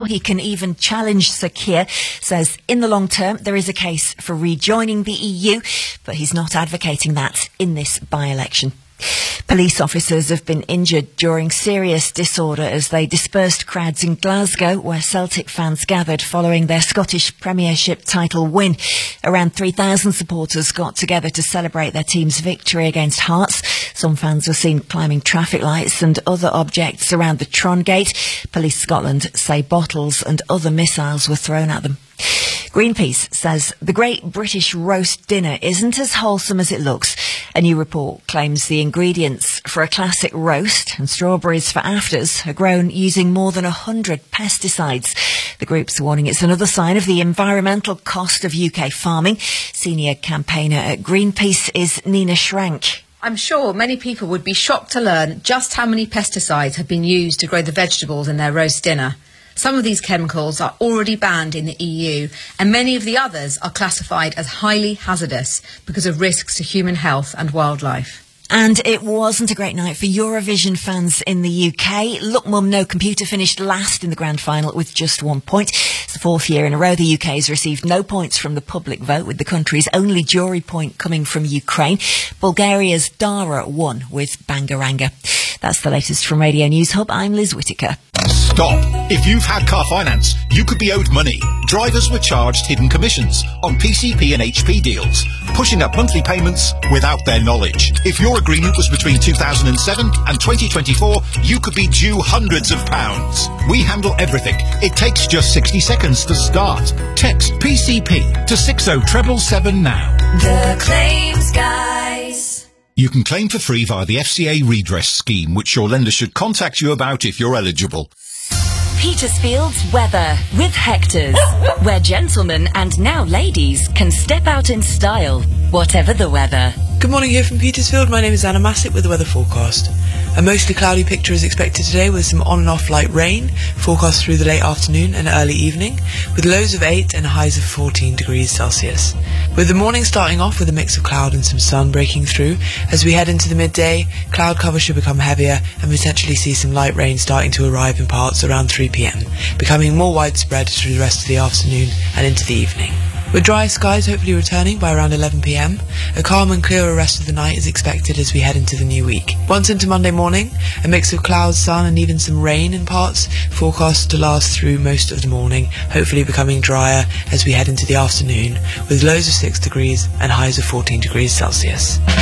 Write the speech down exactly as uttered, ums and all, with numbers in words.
He can even challenge Sir Keir, says in the long term there is a case for rejoining the E U, but he's not advocating that in this by-election. Police officers have been injured during serious disorder as they dispersed crowds in Glasgow, where Celtic fans gathered following their Scottish Premiership title win. Around three thousand supporters got together to celebrate their team's victory against Hearts. Some fans were seen climbing traffic lights and other objects around the Tron Gate. Police Scotland say bottles and other missiles were thrown at them. Greenpeace says the Great British Roast Dinner isn't as wholesome as it looks. A new report claims the ingredients for a classic roast and strawberries for afters are grown using more than one hundred pesticides. The group's warning it's another sign of the environmental cost of U K farming. Senior campaigner at Greenpeace is Nina Schrank. I'm sure many people would be shocked to learn just how many pesticides have been used to grow the vegetables in their roast dinner. Some of these chemicals are already banned in the E U, and many of the others are classified as highly hazardous because of risks to human health and wildlife. And it wasn't a great night for Eurovision fans in the U K. Look Mum No Computer finished last in the grand final with just one point. It's the fourth year in a row the U K has received no points from the public vote, with the country's only jury point coming from Ukraine. Bulgaria's Dara won with Bangaranga. That's the latest from Radio News Hub. I'm Liz Whittaker. Stop. If you've had car finance, you could be owed money. Drivers were charged hidden commissions on P C P and H P deals, pushing up monthly payments without their knowledge. If your agreement was between two thousand seven and twenty twenty-four, you could be due hundreds of pounds. We handle everything. It takes just sixty seconds to start. Text P C P to six oh seven seven now. The Claims Guys. You can claim for free via the F C A redress scheme, which your lender should contact you about if you're eligible. Petersfield's weather with Hector's, where gentlemen and now ladies can step out in style, whatever the weather. Good morning here from Petersfield. My name is Anna Massett with the weather forecast. A mostly cloudy picture is expected today with some on and off light rain, forecast through the late afternoon and early evening, with lows of eight and highs of fourteen degrees Celsius. With the morning starting off with a mix of cloud and some sun breaking through, as we head into the midday, cloud cover should become heavier and potentially see some light rain starting to arrive in parts around three p m, becoming more widespread through the rest of the afternoon and into the evening. With dry skies hopefully returning by around eleven p m, a calm and clearer rest of the night is expected as we head into the new week. Once into Monday morning, a mix of clouds, sun and even some rain in parts, forecast to last through most of the morning, hopefully becoming drier as we head into the afternoon, with lows of six degrees and highs of fourteen degrees Celsius.